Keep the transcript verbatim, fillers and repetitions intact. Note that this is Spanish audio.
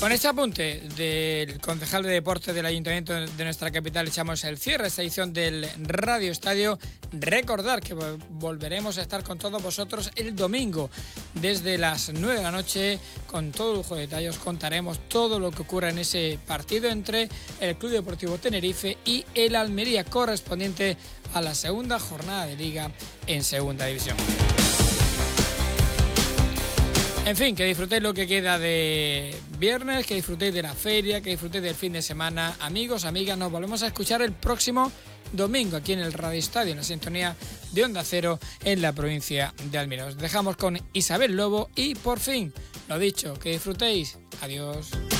Con este apunte del concejal de deportes del Ayuntamiento de nuestra capital echamos el cierre a esta edición del Radio Estadio. Recordar que volveremos a estar con todos vosotros el domingo desde las nueve de la noche con todo lujo de detalles. Contaremos todo lo que ocurra en ese partido entre el Club Deportivo Tenerife y el Almería, correspondiente a la segunda jornada de Liga en Segunda División. En fin, que disfrutéis lo que queda de viernes, que disfrutéis de la feria, que disfrutéis del fin de semana. Amigos, amigas, nos volvemos a escuchar el próximo domingo aquí en el Radio Estadio, en la sintonía de Onda Cero en la provincia de Almería. Os dejamos con Isabel Lobo y, por fin, lo dicho, que disfrutéis. Adiós.